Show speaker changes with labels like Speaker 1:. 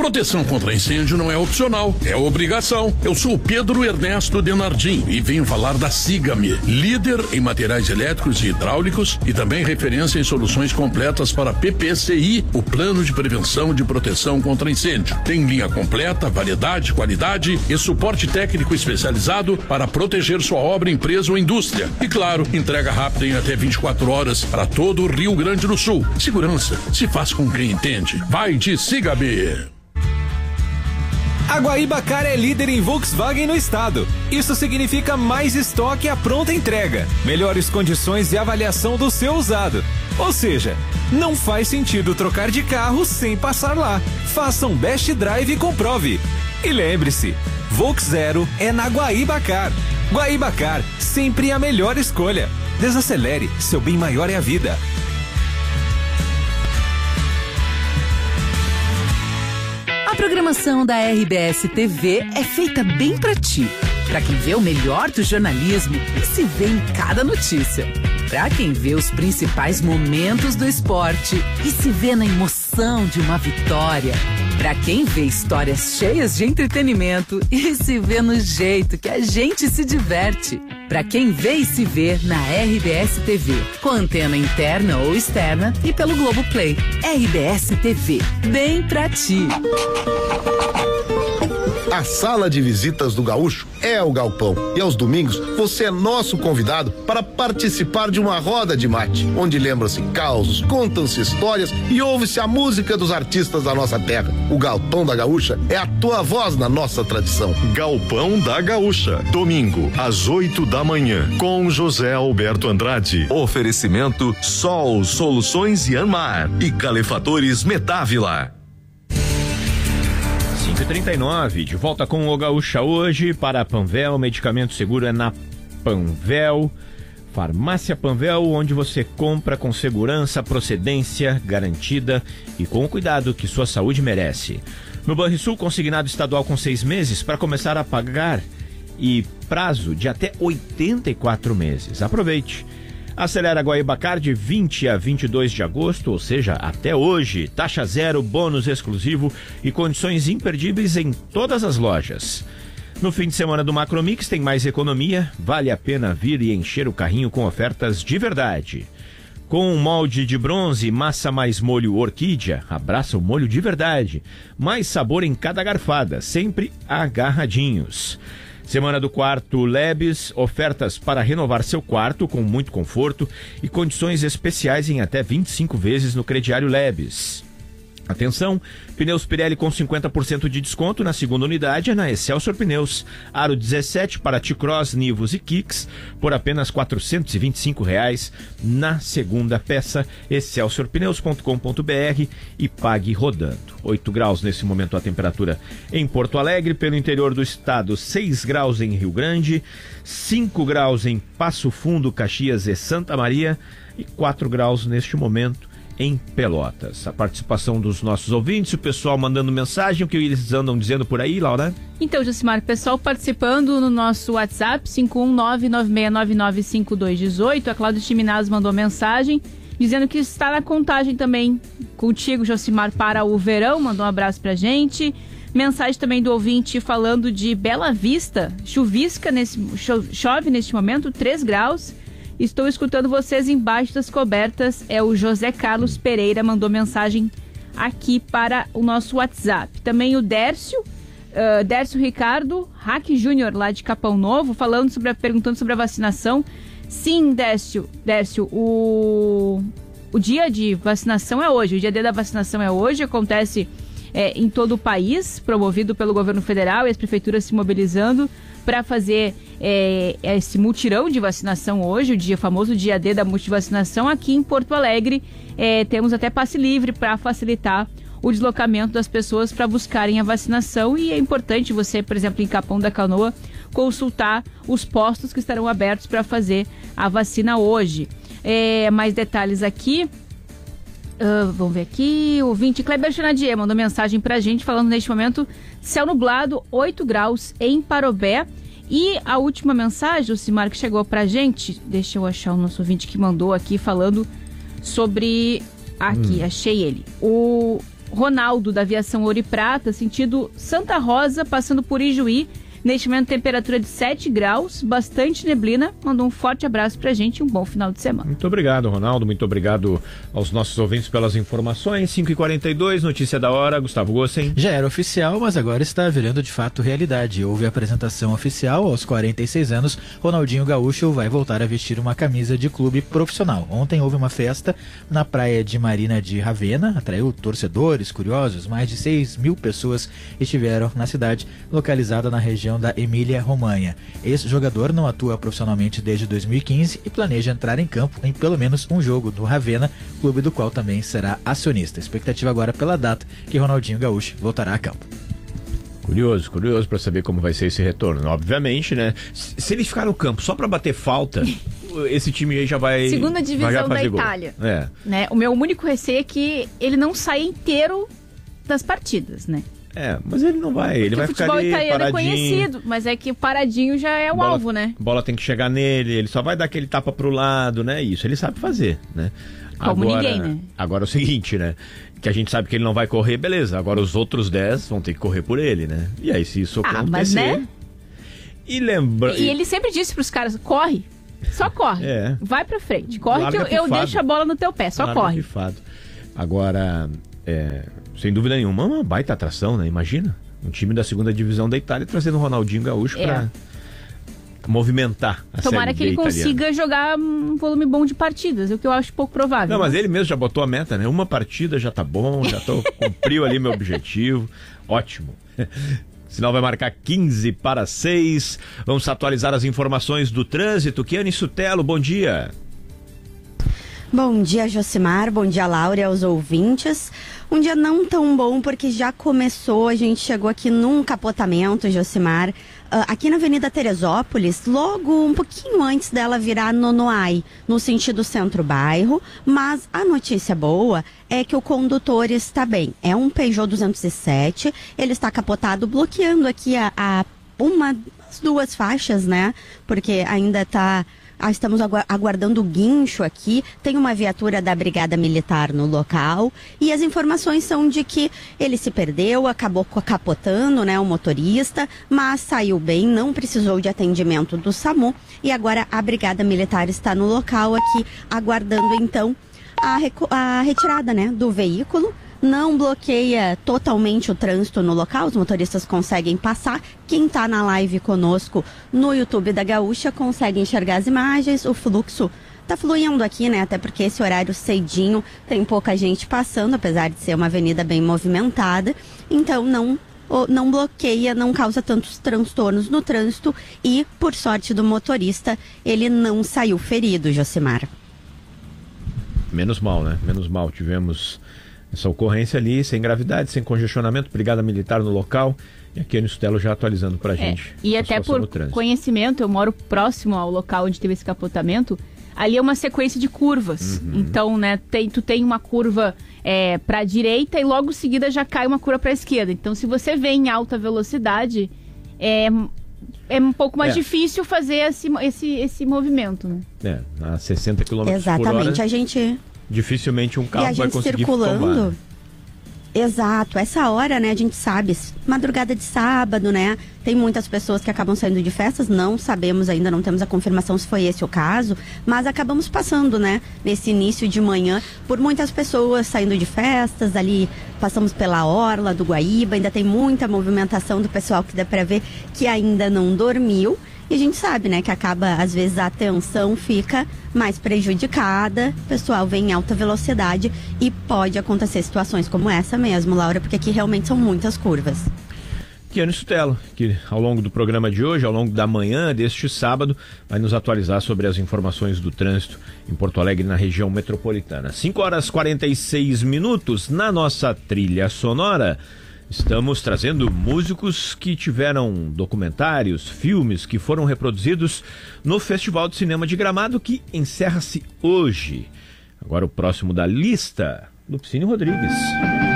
Speaker 1: Proteção contra incêndio não é opcional, é obrigação. Eu sou o Pedro Ernesto Denardim e venho falar da Siga-me, líder em materiais elétricos e hidráulicos e também referência em soluções completas para PPCI, o Plano de Prevenção de Proteção contra Incêndio. Tem linha completa, variedade, qualidade e suporte técnico especializado para proteger sua obra, empresa ou indústria. E claro, entrega rápida em até 24 horas para todo o Rio Grande do Sul. Segurança se faz com quem entende. Vai de Siga-me.
Speaker 2: A Guaíbacar é líder em Volkswagen no estado. Isso significa mais estoque à pronta entrega, melhores condições de avaliação do seu usado. Ou seja, não faz sentido trocar de carro sem passar lá. Faça um best drive e comprove. E lembre-se, Volks Zero é na Guaíbacar. Guaíbacar, sempre a melhor escolha. Desacelere, seu bem maior é a vida.
Speaker 3: A programação da RBS TV é feita bem pra ti. Pra quem vê o melhor do jornalismo e se vê em cada notícia. Pra quem vê os principais momentos do esporte e se vê na emoção de uma vitória. Pra quem vê histórias cheias de entretenimento e se vê no jeito que a gente se diverte. Pra quem vê e se vê na RBS TV, com antena interna ou externa e pelo Globoplay. RBS TV, bem pra ti.
Speaker 4: A sala de visitas do Gaúcho é o Galpão. E aos domingos, você é nosso convidado para participar de uma roda de mate, onde lembram-se causos, contam-se histórias e ouve-se a música dos artistas da nossa terra. O Galpão da Gaúcha é a tua voz na nossa tradição.
Speaker 5: Galpão da Gaúcha, domingo, às 8 da manhã, com José Alberto Andrade. Oferecimento Sol Soluções e Anmar e Calefatores Metávila.
Speaker 6: 5h39, de volta com o Gaúcha hoje para a Panvel. Medicamento seguro é na Panvel. Farmácia Panvel, onde você compra com segurança, procedência garantida e com o cuidado que sua saúde merece. No Banrisul, consignado estadual com 6 meses para começar a pagar e prazo de até 84 meses. Aproveite. Acelera Guaíbacar de 20 a 22 de agosto, ou seja, até hoje. Taxa zero, bônus exclusivo e condições imperdíveis em todas as lojas. No fim de semana do Macromix tem mais economia. Vale a pena vir e encher o carrinho com ofertas de verdade. Com um molde de bronze, massa mais molho orquídea, abraça o molho de verdade. Mais sabor em cada garfada, sempre agarradinhos. Semana do Quarto Lebes, ofertas para renovar seu quarto com muito conforto e condições especiais em até 25 vezes no crediário Lebes. Atenção, pneus Pirelli com 50% de desconto na segunda unidade é na Excelsior Pneus. Aro 17 para T-Cross, Nivus e Kicks por apenas R$ 425 na segunda peça. excelsiorpneus.com.br e pague rodando. 8 graus nesse momento a temperatura em Porto Alegre, pelo interior do estado 6 graus em Rio Grande, 5 graus em Passo Fundo, Caxias e Santa Maria e 4 graus neste momento em Pelotas. A participação dos nossos ouvintes, o pessoal mandando mensagem, o que eles andam dizendo por aí, Laura?
Speaker 7: Então, Josimar, o pessoal participando no nosso WhatsApp, 51996995218. A Cláudia Chiminaz mandou mensagem dizendo que está na contagem também contigo, Josimar, para o verão. Mandou um abraço pra gente. Mensagem também do ouvinte falando de Bela Vista. Chove neste momento, 3 graus. Estou escutando vocês embaixo das cobertas. É o José Carlos Pereira, mandou mensagem aqui para o nosso WhatsApp. Também o Dércio Ricardo Hack Júnior, lá de Capão Novo, perguntando sobre a vacinação. Sim, Dércio, o dia de vacinação é hoje, o dia D da vacinação é hoje, acontece em todo o país, promovido pelo governo federal e as prefeituras se mobilizando para fazer esse mutirão de vacinação hoje, o famoso dia D da multivacinação. Aqui em Porto Alegre temos até passe livre para facilitar o deslocamento das pessoas para buscarem a vacinação, e é importante você, por exemplo, em Capão da Canoa, consultar os postos que estarão abertos para fazer a vacina hoje. Mais detalhes aqui. Vamos ver aqui, o ouvinte Kleber Chenadier mandou mensagem pra gente falando neste momento céu nublado, 8 graus em Parobé. E a última mensagem, o Cimar, que chegou pra gente, deixa eu achar o nosso ouvinte que mandou aqui falando sobre, aqui, achei ele, o Ronaldo, da Aviação Ouro e Prata, sentido Santa Rosa, passando por Ijuí. Neste momento, temperatura de 7 graus, bastante neblina. Mandou um forte abraço pra gente e um bom final de semana.
Speaker 6: Muito obrigado, Ronaldo. Muito obrigado aos nossos ouvintes pelas informações. 5h42, notícia da hora. Gustavo Gossen.
Speaker 8: Já era oficial, mas agora está virando de fato realidade. Houve a apresentação oficial. Aos 46 anos, Ronaldinho Gaúcho vai voltar a vestir uma camisa de clube profissional. Ontem houve uma festa na praia de Marina de Ravena. Atraiu torcedores, curiosos. Mais de 6 mil pessoas estiveram na cidade, localizada na região da Emília-Romanha. Esse jogador não atua profissionalmente desde 2015 e planeja entrar em campo em pelo menos um jogo do Ravena, clube do qual também será acionista. Expectativa agora pela data que Ronaldinho Gaúcho voltará a campo.
Speaker 6: Curioso para saber como vai ser esse retorno. Obviamente, né? Se ele ficar no campo só para bater falta, esse time aí já vai...
Speaker 7: Segunda divisão da
Speaker 6: gol.
Speaker 7: Itália.
Speaker 6: É.
Speaker 7: Né? O meu único receio é que ele não saia inteiro das partidas, né?
Speaker 6: Mas ele não vai, ele vai ficar ali paradinho. O futebol italiano é conhecido,
Speaker 7: mas é que o paradinho já é o alvo, né?
Speaker 6: A bola tem que chegar nele, ele só vai dar aquele tapa pro lado, né? Isso ele sabe fazer, né?
Speaker 7: Como ninguém, né?
Speaker 6: Agora é o seguinte, né? Que a gente sabe que ele não vai correr, beleza. Agora os outros 10 vão ter que correr por ele, né? E aí se isso acontecer...
Speaker 7: mas né?
Speaker 6: E ele sempre
Speaker 7: disse pros caras, corre, só corre. Vai pra frente, corre. Larga que eu deixo a bola no teu pé, só corre.
Speaker 6: Pifado. Agora... sem dúvida nenhuma, uma baita atração, né? Imagina, um time da segunda divisão da Itália trazendo o Ronaldinho Gaúcho para movimentar a
Speaker 7: Tomara
Speaker 6: série
Speaker 7: que ele
Speaker 6: italiana.
Speaker 7: Consiga jogar um volume bom de partidas, o que eu acho pouco provável.
Speaker 6: Não, mas ele mesmo já botou a meta, né? Uma partida já tá bom, cumpriu ali meu objetivo. Ótimo. Sinal vai marcar 15:06. Vamos atualizar as informações do trânsito. Kiane Sutelo, bom dia.
Speaker 9: Bom dia, Josimar. Bom dia, Laura, e aos ouvintes. Um dia não tão bom porque já começou, a gente chegou aqui num capotamento, Josimar, aqui na Avenida Teresópolis, logo um pouquinho antes dela virar Nonoai, no sentido centro-bairro, mas a notícia boa é que o condutor está bem. É um Peugeot 207, ele está capotado, bloqueando aqui umas 2 faixas, né? Porque ainda está... estamos aguardando o guincho aqui, tem uma viatura da Brigada Militar no local e as informações são de que ele se perdeu, acabou capotando, né, o motorista, mas saiu bem, não precisou de atendimento do SAMU e agora a Brigada Militar está no local aqui, aguardando então a retirada, né, do veículo. Não bloqueia totalmente o trânsito no local, os motoristas conseguem passar. Quem está na live conosco no YouTube da Gaúcha consegue enxergar as imagens, o fluxo está fluindo aqui, né? Até porque esse horário cedinho tem pouca gente passando, apesar de ser uma avenida bem movimentada. Então não bloqueia, não causa tantos transtornos no trânsito e, por sorte do motorista, ele não saiu ferido, Josimar.
Speaker 6: Menos mal, né? Menos mal, tivemos... essa ocorrência ali, sem gravidade, sem congestionamento, Brigada Militar no local, e aqui a Nistelo já atualizando pra gente.
Speaker 7: E até por conhecimento, eu moro próximo ao local onde teve esse capotamento, ali é uma sequência de curvas. Então, né, tu tem uma curva pra direita e logo em seguida já cai uma curva pra esquerda. Então, se você vem em alta velocidade, é um pouco mais difícil fazer esse movimento, né?
Speaker 6: A 60 km por hora.
Speaker 9: Exatamente, a gente...
Speaker 6: dificilmente um carro vai conseguir
Speaker 9: circulando.
Speaker 6: tomar.
Speaker 9: Exato, essa hora, né, a gente sabe, madrugada de sábado, né, tem muitas pessoas que acabam saindo de festas, não sabemos ainda, não temos a confirmação se foi esse o caso, mas acabamos passando, né, nesse início de manhã, por muitas pessoas saindo de festas, ali passamos pela orla do Guaíba, ainda tem muita movimentação do pessoal que dá pra ver que ainda não dormiu. E a gente sabe, né, que acaba, às vezes, a atenção fica mais prejudicada, o pessoal vem em alta velocidade e pode acontecer situações como essa mesmo, Laura, porque aqui realmente são muitas curvas.
Speaker 6: Kiane Sutelo, que ao longo do programa de hoje, ao longo da manhã deste sábado, vai nos atualizar sobre as informações do trânsito em Porto Alegre, na região metropolitana. 5h46 na nossa trilha sonora. Estamos trazendo músicos que tiveram documentários, filmes que foram reproduzidos no Festival de Cinema de Gramado, que encerra-se hoje. Agora o próximo da lista, Lupicínio Rodrigues.